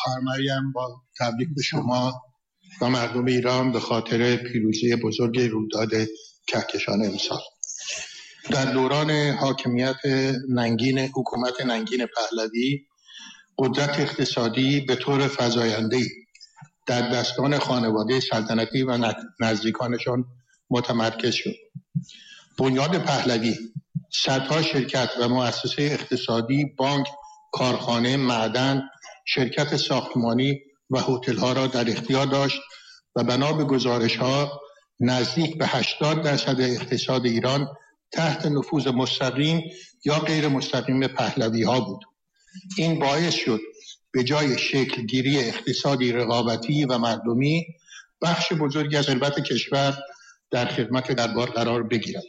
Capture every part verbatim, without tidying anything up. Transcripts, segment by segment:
خواهر مریم، با تبریک به شما و مردم ایران به خاطر پیروزی بزرگ رویداد کهکشان امسال. در دوران حاکمیت ننگین حکومت ننگین پهلوی، قدرت اقتصادی به طور فزاینده‌ای در دستان خانواده سلطنتی و نزدیکانشان متمرکز شد. بنیاد پهلوی صدها شرکت و مؤسسه اقتصادی، بانک، کارخانه، معدن، شرکت ساختمانی و هتل‌ها را در اختیار داشت و بنا به گزارش‌ها نزدیک به هشتاد درصد اقتصاد ایران تحت نفوذ مستقیم یا غیر مستقیم پهلوی‌ها بود. این باعث شد به جای شکلگیری اقتصادی رقابتی و مردمی، بخش بزرگی از ثروت کشور در خدمت دربار قرار بگیرد.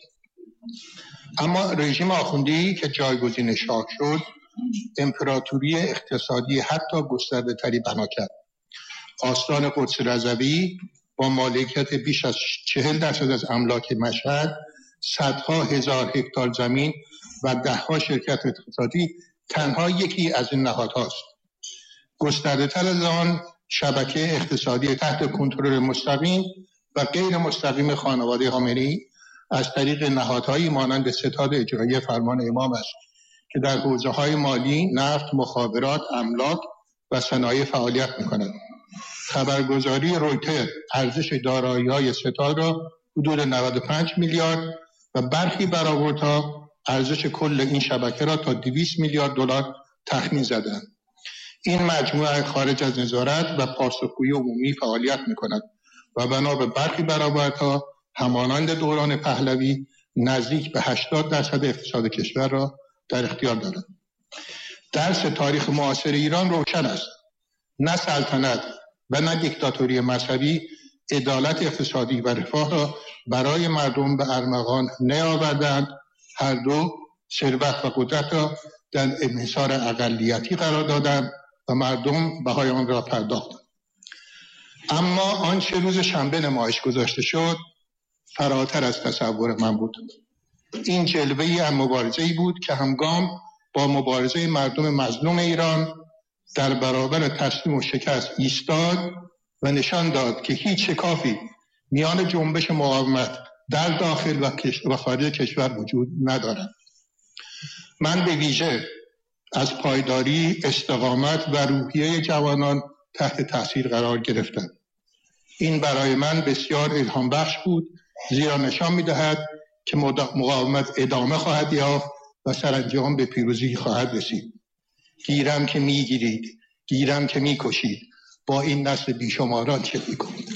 اما رژیم آخوندی که جایگزین شاه شد، امپراتوری اقتصادی حتی گسترده تری بنا کرد. آستان قدس رضوی با مالکیت بیش از چهل درصد از املاک مشهد، صدها هزار هکتار زمین و دهها شرکت اقتصادی تنها یکی از این نهادهاست. گسترده تر از آن شبکه اقتصادی تحت کنترل مستقیم و غیر مستقیم خانواده خامنه‌ای از طریق نهادهایی مانند ستاد اجرایی فرمان امام است که در حوزه‌های مالی، نفت، مخابرات، املاک و صنایع فعالیت می‌کنند. خبرگزاری رویتر ارزش دارایی‌های ستاد را حدود نود و پنج میلیارد و برخی برآوردها ارزش کل این شبکه را تا دویست میلیارد دلار تخمین زدند. این مجموعه خارج از نظارت و پاسخگویی عمومی فعالیت می‌کند و بنا به برخی برآوردها همانند دوران پهلوی نزدیک به هشتاد درصد اقتصاد کشور را در اختیار دارد. درس تاریخ معاصر ایران روشن است. نه سلطنت و نه دیکتاتوری مذهبی عدالت اقتصادی و رفاه را برای مردم به ارمغان نیاوردند. هر دو ثروت و قدرت را در انحصار اقلیتی قرار دادند و مردم بهای آن را پرداختند. اما آنچه روز شنبه نمایش گذاشته شد فراتر از تصور من بود. این جلوه‌ای از مبارزه‌ای بود که همگام با مبارزه مردم مظلوم ایران در برابر تسلیم و شکست ایستاد و نشان داد که هیچ شکافی میان جنبش مقاومت در داخل و خارج کشور وجود ندارد. من به ویژه از پایداری، استقامت و روحیه جوانان تحت تاثیر قرار گرفتم. این برای من بسیار الهام بخش بود، زیرا نشان می‌دهد که مقاومت ادامه خواهد یافت و سرانجام به پیروزی خواهد رسید. گیرم که میگیرید، گیرم که میکشید، با این نسل بیشماران چه میکنید؟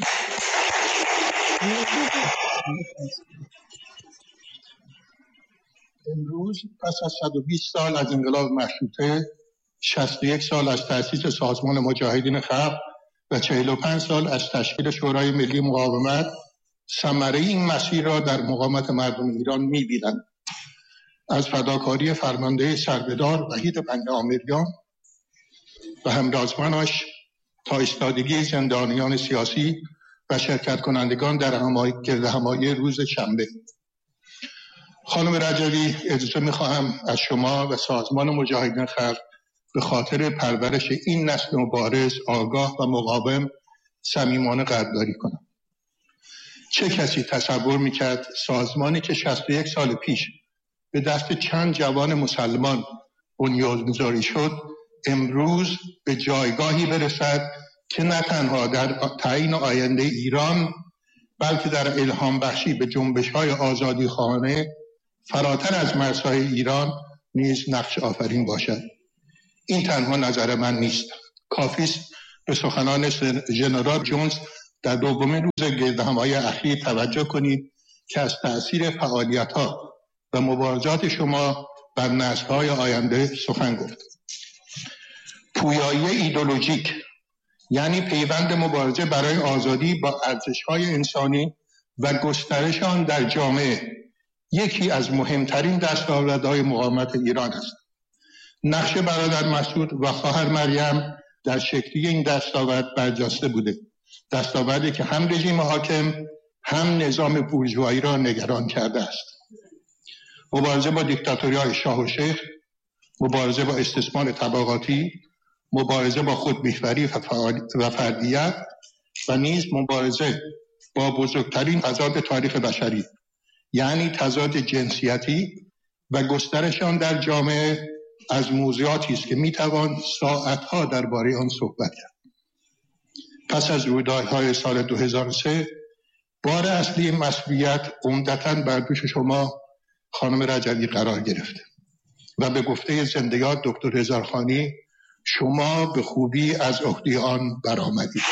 امروز پس از صد و بیست سال از انقلاب مشروطه، شصت و یک سال از تأسیس سازمان مجاهدین خلق و چهل و پنج سال از تشکیل شورای ملی مقاومت، ثمره این مسیر را در مقاومت مردم ایران می‌بینند. از فداکاری فرمانده سربدار وحید بنی آمریان و همرازمانش تا ایستادگی زندانیان سیاسی و شرکت کنندگان در همایی گرد همایی روز شنبه. خانم رجوی، اجازه می‌خواهم از شما و سازمان مجاهدین خلق به خاطر پرورش این نسل مبارز، آگاه و مقاوم صمیمانه قدردانی کنم. چه کسی تصور میکرد سازمانی که شصت و یک سال پیش به دست چند جوان مسلمان بنیانگذاری شد، امروز به جایگاهی برسد که نه تنها در تعیین آینده ایران، بلکه در الهام بخشی به جنبش‌های آزادی خواهانه فراتر از مرزهای ایران نیز نقش آفرین باشد. این تنها نظر من نیست. کافی است به سخنان ژنرال جونز در دومین روز گردهمایی اخیر توجه کنید که از تأثیر فعالیت‌ها و مبارزات شما بر نسل‌های آینده سخن گفت. پویایی ایدئولوژیک یعنی پیوند مبارزه برای آزادی با ارزش‌های انسانی و گسترش آن در جامعه یکی از مهمترین دستاوردهای مقاومت ایران است. نقش برادر مسعود و خواهر مریم در شکلی این دستاورد برجسته بوده. دستاوردی که هم رژیم حاکم هم نظام بورژوایی را نگران کرده است. مبارزه با دیکتاتوری‌های شاه و شیخ، مبارزه با استثمار طبقاتی، مبارزه با خودمحوری و فردیت و نیز مبارزه با بزرگترین تضاد تاریخ بشری، یعنی تضاد جنسیتی و گسترش آن در جامعه، از موضوعاتی است که میتوان ساعتها درباره آن صحبت کرد. پس از رویدادهای سال دو هزار و سه بار اصلی مسئولیت عمدتاً بر دوش شما خانم رجبی قرار گرفت و به گفته زنده‌یاد دکتر هزارخانی شما به خوبی از عهده آن برآمدید.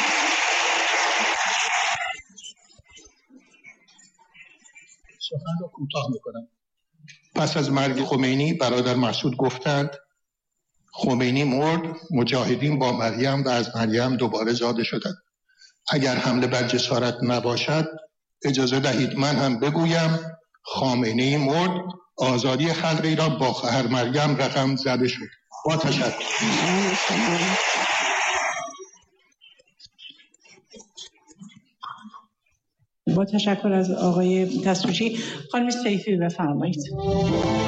سخن را کوتاه می‌کنم. پس از مرگ خمینی برادر مسعود گفتند خمینی مرد، مجاهدین با مریم و از مریم دوباره زاده شدند. اگر حمله بر جسارت نباشد اجازه دهید من هم بگویم خامنه‌ای مرد، آزادی خلق ایران با خواهر مریم رقم زده شد. با تشکر. با تشکر از آقای دستوچی. خانم سیفی بفرمایید.